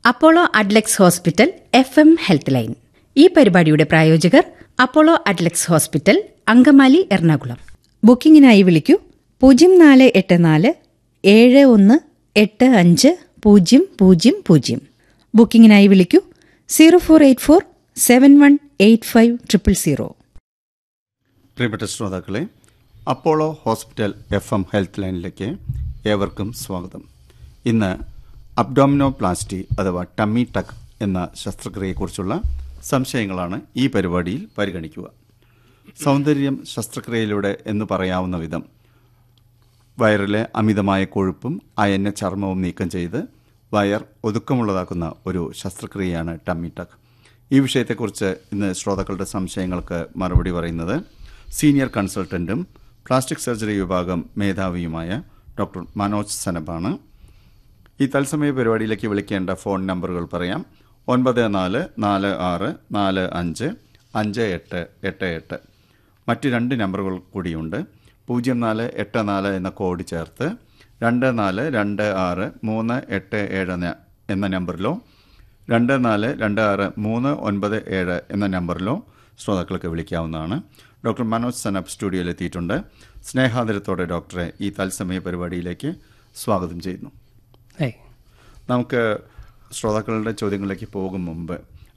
Apollo Adlux hospital FM health line. ഈ പരിപാടിയുടെ പ്രായോജകർ Apollo Adlux hospital, Angamaly, Ernakulam. ബുക്കിംഗിനായി വിളിക്കൂ 0484 718500. ബുക്കിംഗിനായി വിളിക്കൂ 0484 718500. പ്രിയപ്പെട്ട ശ്രോതാക്കളെ, അപ്പോളോ ഹോസ്പിറ്റൽ FM ഹെൽത്ത് ലൈനിലേക്ക് ഏവർക്കും സ്വാഗതം. ഇന്ന് അബ്ഡോമിനോപ്ലാസ്റ്റി അഥവാ ടമ്മി ടക്ക് എന്ന ശസ്ത്രക്രിയയെക്കുറിച്ചുള്ള സംശയങ്ങളാണ് ഈ പരിപാടിയിൽ പരിഗണിക്കുക. സൗന്ദര്യം ശസ്ത്രക്രിയയിലൂടെ എന്ന് പറയാവുന്ന വിധം വയറിലെ അമിതമായ കൊഴുപ്പും അയഞ്ഞ ചർമ്മവും നീക്കം ചെയ്ത് വയർ ഒതുക്കമുള്ളതാക്കുന്ന ഒരു ശസ്ത്രക്രിയയാണ് ടമ്മി ടക്ക്. ഈ വിഷയത്തെക്കുറിച്ച് ഇന്ന് ശ്രോതാക്കളുടെ സംശയങ്ങൾക്ക് മറുപടി പറയുന്നത് സീനിയർ കൺസൾട്ടൻറ്റും പ്ലാസ്റ്റിക് സർജറി വിഭാഗം മേധാവിയുമായ ഡോക്ടർ മനോജ് സനബാണ്. ഈ തത്സമയ പരിപാടിയിലേക്ക് വിളിക്കേണ്ട ഫോൺ നമ്പറുകൾ പറയാം. 9446455888. മറ്റ് 2 നമ്പറുകൾ കൂടിയുണ്ട്. 0484 എന്ന കോഡ് ചേർത്ത് 242638 എന്ന നമ്പറിലോ 242639 എന്ന നമ്പറിലോ ശ്രോതാക്കൾക്ക് വിളിക്കാവുന്നതാണ്. ഡോക്ടർ മനോജ് സനബ് സ്റ്റുഡിയോയിലെത്തിയിട്ടുണ്ട്. സ്നേഹാദരത്തോടെ ഡോക്ടറെ ഈ തത്സമയ പരിപാടിയിലേക്ക് സ്വാഗതം ചെയ്യുന്നു. നമുക്ക് ശ്രോതാക്കളുടെ ചോദ്യങ്ങളിലേക്ക് പോകും മുമ്പ്